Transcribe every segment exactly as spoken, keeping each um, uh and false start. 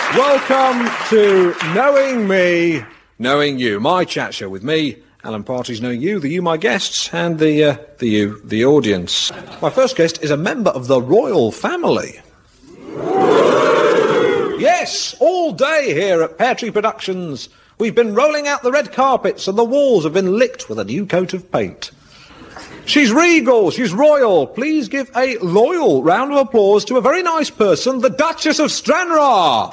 Welcome to Knowing Me, Knowing You, my chat show with me, Alan Partridge, knowing you, the you, my guests, and the, uh, the you, the audience. My first guest is a member of the royal family. Yes, all day here at Pear Tree Productions. We've been rolling out the red carpets and the walls have been licked with a new coat of paint. She's regal, she's royal. Please give a loyal round of applause to a very nice person, the Duchess of Stranraer.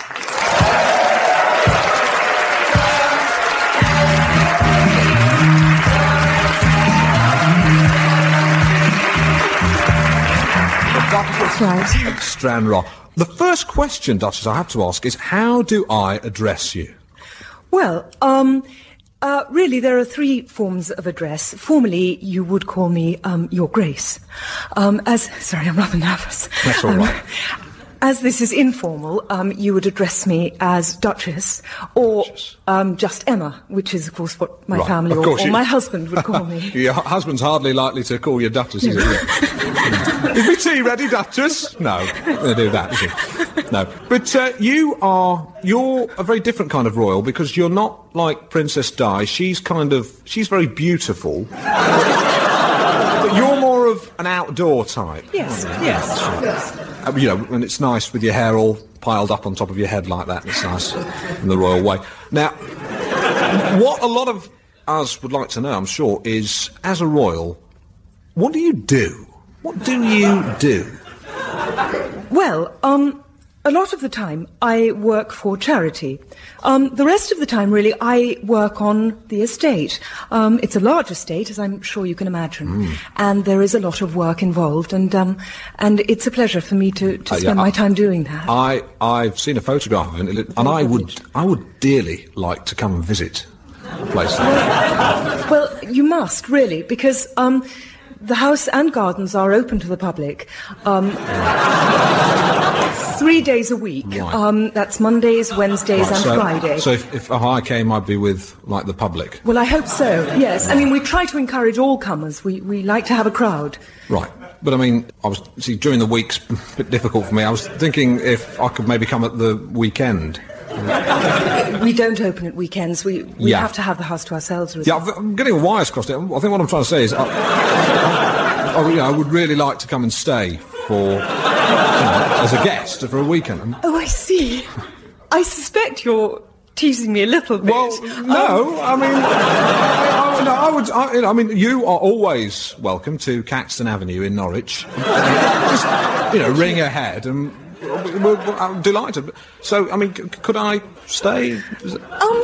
That's right. Of Stranraer. The first question, Duchess, I have to ask is, how do I address you? Well, um... Uh, really, there are three forms of address. Formally, you would call me, um, Your Grace. Um, as, sorry, I'm rather nervous. That's all right. Um, as this is informal, um, you would address me as Duchess, or, Duchess. um, just Emma, which is, of course, what my Right. family Of or, course or you- my husband would call me. Your hu- husband's hardly likely to call you Duchess, is it? Is my tea ready, Duchess? No, not going to do that, is he? No. But uh, you are, you're a very different kind of royal, because you're not like Princess Di. She's kind of, she's very beautiful. But you're more of an outdoor type. Yes, yes, yes. Uh, you know, and it's nice with your hair all piled up on top of your head like that. It's nice in the royal way. Now, what a lot of us would like to know, I'm sure, is, as a royal, what do you do? What do you do? Well, um, a lot of the time I work for charity. Um, the rest of the time, really, I work on the estate. Um, it's a large estate, as I'm sure you can imagine, mm. and there is a lot of work involved, and um, and it's a pleasure for me to, to Uh, spend yeah, my I- time doing that. I, I've seen a photograph of it, and I would, I would dearly like to come and visit a place like that. Well, you must, really, because um, the house and gardens are open to the public. Um, three days a week. Right. Um, that's Mondays, Wednesdays Right, and so, Friday. So if, if I came, I'd be with, like, the public. Well, I hope so, yes. I mean, we try to encourage all comers. We, we like to have a crowd. Right. But, I mean, I was, see, during the week's a bit difficult for me. I was thinking if I could maybe come at the weekend. We don't open at weekends. We, we Yeah. have to have the house to ourselves. Really. Yeah, I've- I'm getting wires crossed here. I think what I'm trying to say is I, I, I, you know, I would really like to come and stay for, you know, as a guest for a weekend. Oh, I see. I suspect you're teasing me a little bit. Well, no, I mean, I, I, no, I would, I, you know, I mean, you are always welcome to Caxton Avenue in Norwich. Just, you know, ring ahead and we're, we're, I'm delighted. So, I mean, c- could I stay? Is it- Um,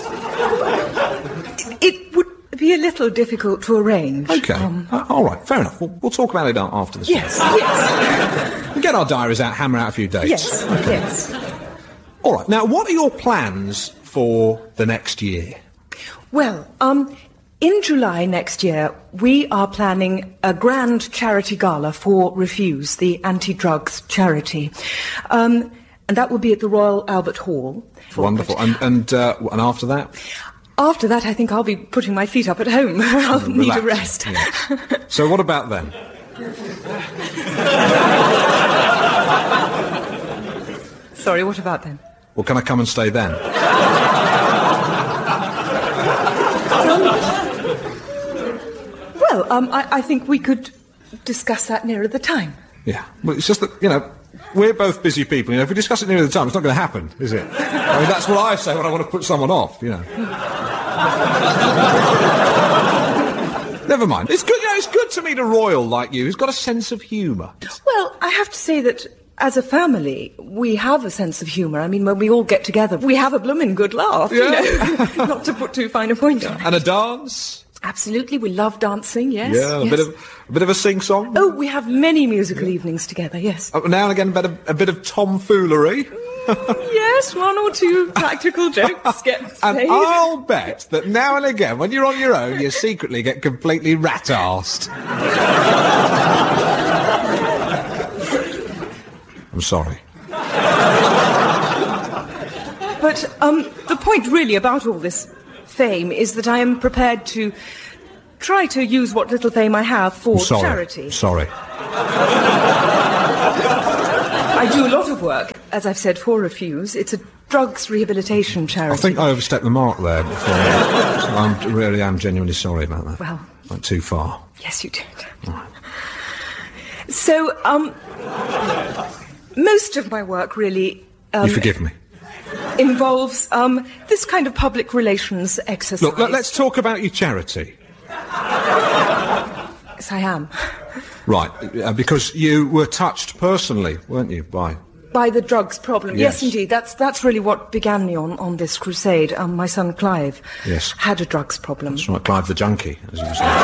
it would be a little difficult to arrange. Okay, Um, uh, all right, fair enough. We'll, we'll talk about it after this. yes, yes, We'll get our diaries out, hammer out a few dates. yes, yes. All right, now, what are your plans for the next year? Well, um, in July next year, we are planning a grand charity gala for Refuse, the anti-drugs charity. Um, and that will be at the Royal Albert Hall. Wonderful. And and uh, and after that? After that, I think I'll be putting my feet up at home. I'll need a Relax. rest. Yeah. So what about then? Sorry, what about then? Well, can I come and stay then? Well, um, I, I think we could discuss that nearer the time. Yeah. Well, it's just that, you know, we're both busy people. You know, if we discuss it near the time, it's not going to happen, is it? I mean, that's what I say when I want to put someone off, you know. Never mind. It's good, you know, it's good to meet a royal like you who's got a sense of humour. Well, I have to say that as a family, we have a sense of humour. I mean, when we all get together, we have a bloomin' good laugh, Yeah. you know. Not to put too fine a point on it. And a dance? Absolutely, we love dancing, yes. Yeah, a yes. bit of a bit of a sing-song? Oh, we have many musical evenings together, yes. Uh, now and again, a bit of, a bit of tomfoolery. Yes, one or two practical jokes get And played. I'll bet that now and again, when you're on your own, you secretly get completely rat-arsed. I'm sorry. But um, the point really about all this fame is that I am prepared to try to use what little fame I have for Sorry. charity. Sorry. I I do a lot of work, as I've said, for Refuse. It's a drugs rehabilitation charity. I think I overstepped the mark there before. I really am genuinely sorry about that. Well... Went too far. Yes, you did. Right. So, um... most of my work, really... Um, you forgive me? ...involves, um, this kind of public relations exercise. Look, let's talk about your charity. Yes, I am. Right, uh, because you were touched personally, weren't you, by... By the drugs problem. Yes, yes indeed. That's that's really what began me on, on this crusade. Um, my son Clive yes. had a drugs problem. That's right, Clive the junkie, as you say.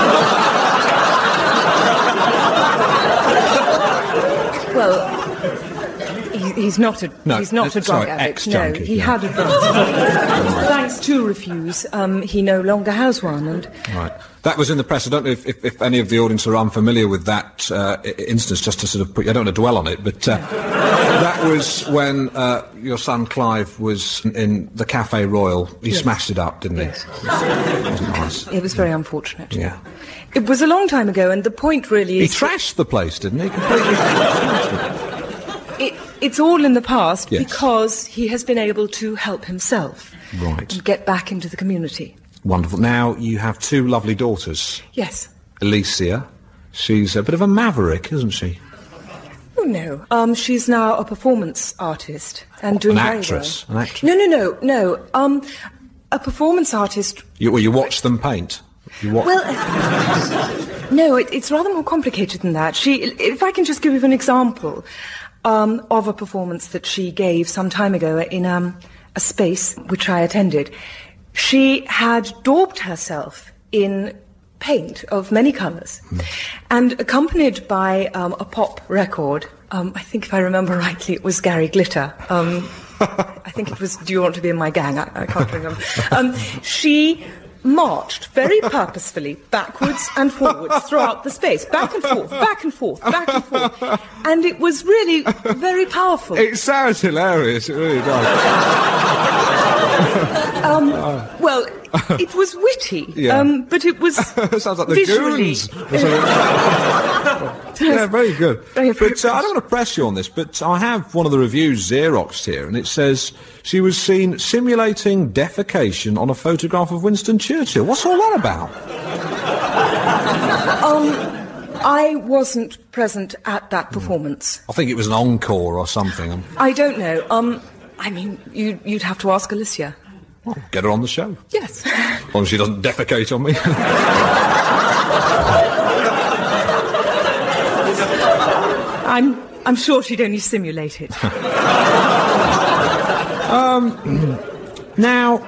Well... He, he's not a no, he's not a drug sorry, addict. No, he yeah. had a drug problem. Thanks to Refuse, um, he no longer has one. And right, that was in the press. I don't know if, if, if any of the audience are unfamiliar with that uh, instance. Just to sort of put, I don't want to dwell on it, but uh, that was when uh, your son Clive was in the Cafe Royal. He yes. smashed it up, didn't he? Yes. It wasn't nice. It was very unfortunate. Yeah. It was a long time ago, and the point really is... He trashed the place, didn't he? Completely trashed it. It, it's all in the past yes. because he has been able to help himself. Right. And get back into the community. Wonderful. Now, you have two lovely daughters. Yes. Alicia, she's a bit of a maverick, isn't she? Oh, no. Um, she's now a performance artist and doing An very actress? well. An actress? No, no, no, no. Um, a performance artist... You, well, you watch them paint? You watch well, uh, no, it, it's rather more complicated than that. She, if I can just give you an example... Um, of a performance that she gave some time ago in um, a space which I attended. She had daubed herself in paint of many colours mm. and accompanied by um, a pop record. Um, I think if I remember rightly it was Gary Glitter. Um, I think it was Do You Want to Be in My Gang? I, I can't remember. Um, she... marched very purposefully backwards and forwards throughout the space, back and forth, back and forth, back and forth. And it was really very powerful. It sounds hilarious, it really does. um, well, it was witty, yeah. um, but it was sounds like the visually... Goons. Yeah, very good. Very but uh, I don't want to press you on this, but I have one of the reviews Xeroxed here, and it says she was seen simulating defecation on a photograph of Winston Churchill. What's all that about? Um, I wasn't present at that performance. I think it was an encore or something. I don't know. Um, I mean, you, you'd have to ask Alicia. Well, get her on the show. Yes. As long as she doesn't defecate on me. I'm, I'm sure she'd only simulate it. um, now,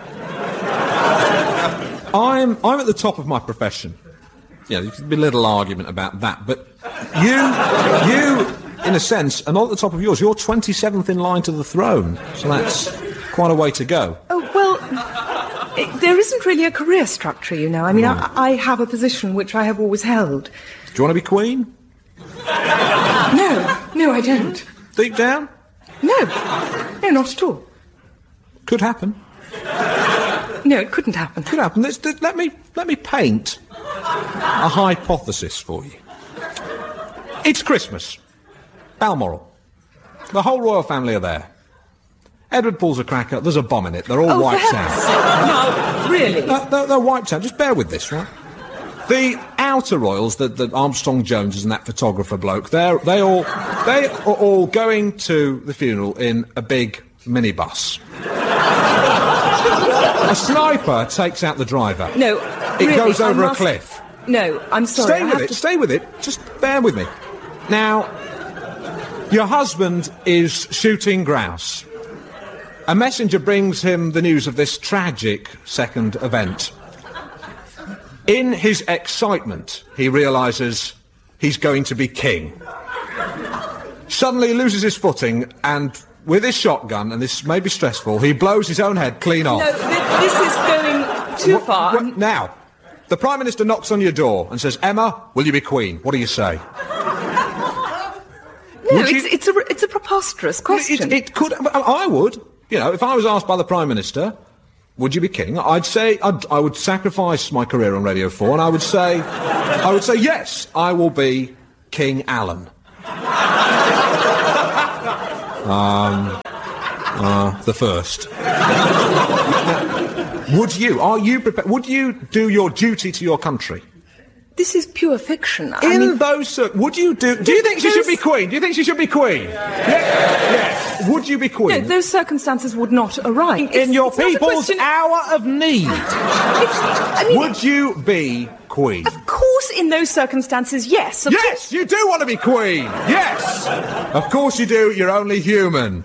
I'm, I'm at the top of my profession. Yeah, there could be a little argument about that, but you, you, in a sense, are not at the top of yours. You're twenty-seventh in line to the throne, so that's quite a way to go. Oh, well, it, there isn't really a career structure, you know. I mean, right. I, I have a position which I have always held. Do you want to be Queen? No, no, I don't. Deep down? No, no, not at all. Could happen. No, it couldn't happen. Could happen. Let's, let me let me paint a hypothesis for you. It's Christmas. Balmoral. The whole royal family are there. Edward pulls a cracker. There's a bomb in it. They're all oh, wiped out. No, really? Uh, they're, they're wiped out. Just bear with this, right? The outer royals, the, the Armstrong Joneses and that photographer bloke, they're they all they are all going to the funeral in a big minibus. A sniper takes out the driver. No, it really, goes over must... a cliff. No, I'm sorry. Stay with it. To... Stay with it. Just bear with me. Now, your husband is shooting grouse. A messenger brings him the news of this tragic second event. In his excitement, he realises he's going to be king. Suddenly he loses his footing and, with his shotgun, and this may be stressful, he blows his own head clean off. No, th this is going too what, far. What, now, the Prime Minister knocks on your door and says, Emma, will you be Queen? What do you say? No, it's, you... it's, a, it's a preposterous question. It, it could... I would. You know, if I was asked by the Prime Minister... Would you be king? I'd say I'd, I would sacrifice my career on Radio four, and I would say, I would say yes, I will be King Alan. Um, uh, the first. Would you, are you prepared, would you do your duty to your country? This is pure fiction. I In mean, those, cir- would you do, do you think she should be queen? Do you think she should be queen? Yeah. Yes. Would you be queen? no, those circumstances would not arise. In It's- your it's not a people's question- hour of need, It's, I mean, would you be queen? of course, in those circumstances, yes. Of Yes, you do want to be queen. Yes. Of course you do. You're only human.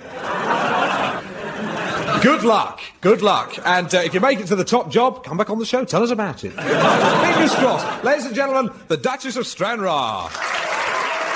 Good luck. Good luck. And uh, if you make it to the top job, come back on the show. Tell us about it. Fingers crossed. Ladies and gentlemen, the Duchess of Stranraer.